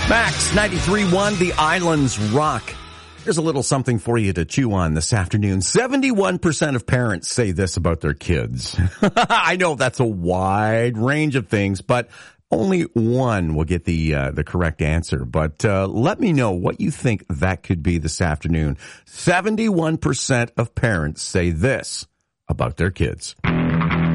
Max 93.1, The Islands Rock. Here's a little something for you to chew on this afternoon. 71% of parents say this about their kids. I know that's a wide range of things, but only one will get the correct answer. But let me know what you think that could be this afternoon. 71% of parents say this about their kids.